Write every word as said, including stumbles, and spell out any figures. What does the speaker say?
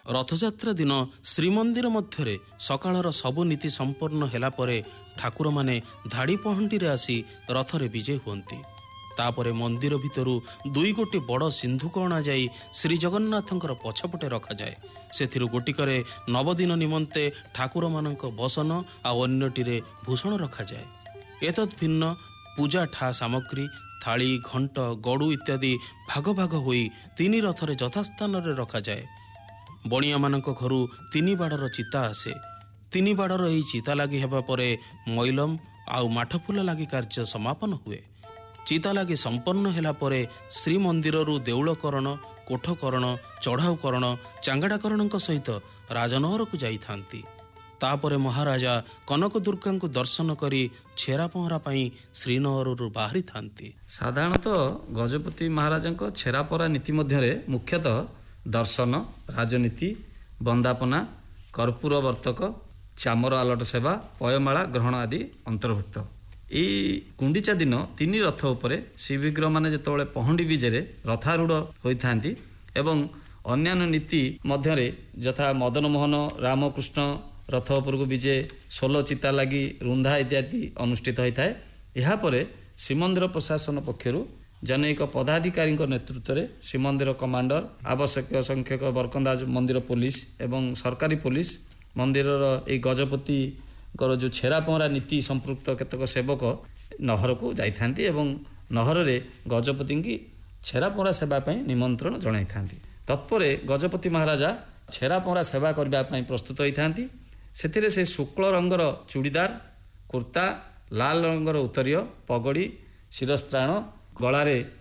ରଥଯାତ୍ରା ଦିନ ଶ୍ରୀମନ୍ଦିର ମଧ୍ୟରେ ସକାଳର ସବୁ ନୀତି ସମ୍ପନ୍ନ ହେଲା ପରେ ଠାକୁରମାନେ ଧାଡ଼ି ପହଣ୍ଡିରେ ଆସି ରଥରେ ବିଜେ ହୁଅନ୍ତି। ତାପରେ ମନ୍ଦିର ଭିତରୁ ଦୁଇ ଗୋଟି ବଡ଼ ସିନ୍ଧୁକ ଅଣାଯାଇ ଶ୍ରୀଜଗନ୍ନାଥଙ୍କର ପଛପଟେ ରଖାଯାଏ। ସେଥିରୁ ଗୋଟିକରେ ନବଦିନ ନିମନ୍ତେ ଠାକୁରମାନଙ୍କ ବସନ ଆଉ ଅନ୍ୟଟିରେ ଭୂଷଣ ରଖାଯାଏ। ଏତଦ୍ ଭିନ୍ନ ପୂଜା ଠା ସାମଗ୍ରୀ ଥାଳି ଘଣ୍ଟ ଗଡ଼ୁ ଇତ୍ୟାଦି ଭାଗ ଭାଗ ହୋଇ ତିନି ରଥରେ ଯଥାସ୍ଥାନରେ ରଖାଯାଏ। ବଣିଆମାନଙ୍କ ଘରୁ ତିନି ବାଡ଼ର ଚିତା ଆସେ। ତିନି ବାଡ଼ର ଏହି ଚିତା ଲାଗି ହେବା ପରେ ମଇଲମ ଆଉ ମାଠଫୁଲ ଲାଗି କାର୍ଯ୍ୟ ସମାପନ ହୁଏ। ଚିତା ଲାଗି ସମ୍ପନ୍ନ ହେଲା ପରେ ଶ୍ରୀମନ୍ଦିରରୁ ଦେଉଳକରଣ କୋଠକରଣ ଚଢ଼ାଉକରଣ ଚାଙ୍ଗାଡ଼ାକରଣଙ୍କ ସହିତ ରାଜନହରକୁ ଯାଇଥାନ୍ତି। ତାପରେ ମହାରାଜା କନକ ଦୁର୍ଗାଙ୍କୁ ଦର୍ଶନ କରି ଛେରା ପହଁରା ପାଇଁ ଶ୍ରୀନଗରରୁ ବାହାରିଥାନ୍ତି। ସାଧାରଣତଃ ଗଜପତି ମହାରାଜାଙ୍କ ଛେରାପହଁରା ନୀତି ମଧ୍ୟରେ ମୁଖ୍ୟତଃ ଦର୍ଶନ, ରାଜନୀତି, ବନ୍ଦାପନା, କର୍ପୂର ବର୍ତ୍ତକ, ଚାମର ଆଲଟ ସେବା, ପୟମାଳା ଗ୍ରହଣ ଆଦି ଅନ୍ତର୍ଭୁକ୍ତ। ଏହି ଗୁଣ୍ଡିଚା ଦିନ ତିନି ରଥ ଉପରେ ଶ୍ରୀବିଗ୍ରହମାନେ ଯେତେବେଳେ ପହଣ୍ଡି ବିଜେରେ ରଥାରୂଢ଼ ହୋଇଥାନ୍ତି ଏବଂ ଅନ୍ୟାନ୍ୟ ନୀତି ମଧ୍ୟରେ ଯଥା ମଦନମୋହନ ରାମକୃଷ୍ଣ ରଥ ଉପରକୁ ବିଜେ, ଷୋଲ ଚିତା ଲାଗି ରୁନ୍ଧା ଇତ୍ୟାଦି ଅନୁଷ୍ଠିତ ହୋଇଥାଏ। ଏହାପରେ ଶ୍ରୀମନ୍ଦିର ପ୍ରଶାସନ ପକ୍ଷରୁ ଜନୈକ ପଦାଧିକାରୀଙ୍କ ନେତୃତ୍ୱରେ ଶ୍ରୀମନ୍ଦିର କମାଣ୍ଡର, ଆବଶ୍ୟକ ସଂଖ୍ୟକ ବରକନ୍ଦାଜ ମନ୍ଦିର ପୋଲିସ ଏବଂ ସରକାରୀ ପୋଲିସ ମନ୍ଦିରର ଏହି ଗଜପତିଙ୍କର ଯେଉଁ ଛେରା ପହଁରା ନୀତି ସମ୍ପୃକ୍ତ କେତେକ ସେବକ ନହରକୁ ଯାଇଥାନ୍ତି ଏବଂ ନହରରେ ଗଜପତିଙ୍କୁ ଛେରା ପହଁରା ସେବା ପାଇଁ ନିମନ୍ତ୍ରଣ ଜଣାଇଥାନ୍ତି। ତତ୍ପରେ ଗଜପତି ମହାରାଜା ଛେରା ପହଁରା ସେବା କରିବା ପାଇଁ ପ୍ରସ୍ତୁତ ହୋଇଥାନ୍ତି। ସେଥିରେ ସେ ଶୁକ୍ଳ ରଙ୍ଗର ଚୁଡ଼ିଦାର, କୁର୍ତ୍ତା, ଲାଲ ରଙ୍ଗର ଉତ୍ତରୀୟ, ପଗଡ଼ି, ଶିରସ୍ତ୍ରାଣ, ଗଳାରେ